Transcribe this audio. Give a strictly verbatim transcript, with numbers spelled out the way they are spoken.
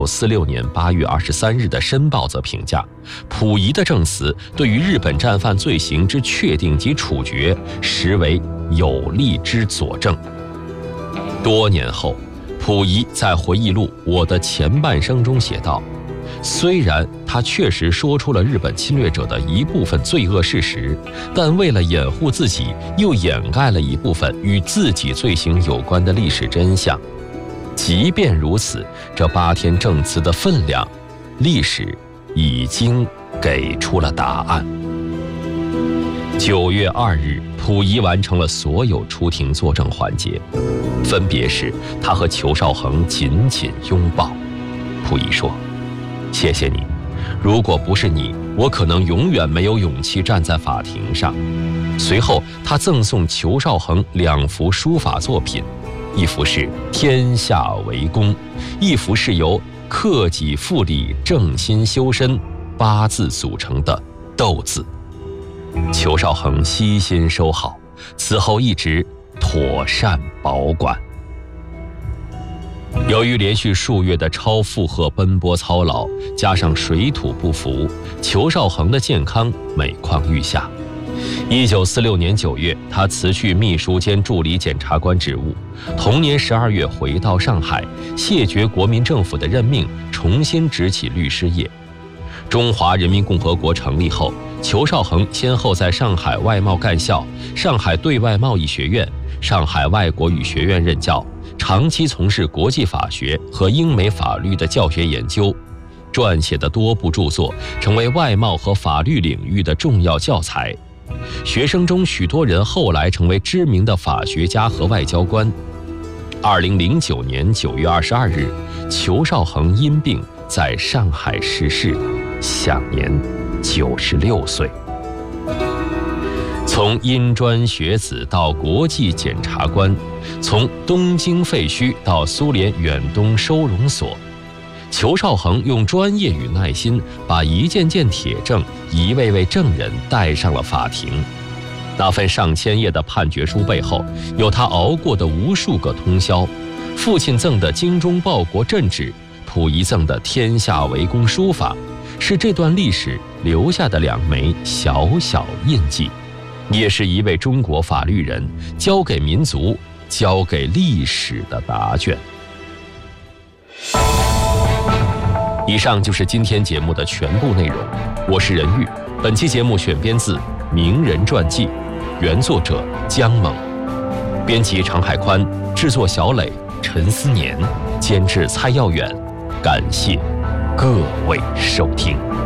四六年八月二十三日的《申报》则评价，溥仪的证词对于日本战犯罪行之确定及处决，实为有力之佐证。多年后，溥仪在回忆录《我的前半生》中写道，虽然他确实说出了日本侵略者的一部分罪恶事实，但为了掩护自己，又掩盖了一部分与自己罪行有关的历史真相。即便如此，这八篇证词的分量，历史已经给出了答案。九月二日，溥仪完成了所有出庭作证环节，分别是他和裘绍恒紧紧拥抱。溥仪说：“谢谢你，如果不是你，我可能永远没有勇气站在法庭上。”随后，他赠送裘绍恒两幅书法作品，一幅是《天下为公》，一幅是由克己复礼、正心修身八字组成的斗字。裘绍恒悉心收好，此后一直妥善保管。由于连续数月的超负荷奔波操劳，加上水土不服，裘绍恒的健康每况愈下。一九四六年九月，他辞去秘书兼助理检察官职务。同年十二月回到上海，谢绝国民政府的任命，重新执起律师业。中华人民共和国成立后，裘绍恒先后在上海外贸干校、上海对外贸易学院、上海外国语学院任教，长期从事国际法学和英美法律的教学研究，撰写的多部著作成为外贸和法律领域的重要教材。学生中许多人后来成为知名的法学家和外交官。二零零九年九月二十二日，裘绍恒因病在上海逝世，享年九十六岁。从因专学子到国际检察官，从东京废墟到苏联远东收容所，裘绍恒用专业与耐心，把一件件铁证、一位位证人带上了法庭。那份上千页的判决书背后，有他熬过的无数个通宵。父亲赠的精忠报国镇纸，溥仪赠的天下为公书法，是这段历史留下的两枚小小印记，也是一位中国法律人交给民族、交给历史的答卷。以上就是今天节目的全部内容，我是任玉。本期节目选编自《名人传记》，原作者姜猛，编辑常海宽，制作小磊、陈思年，监制蔡耀远。感谢各位收听。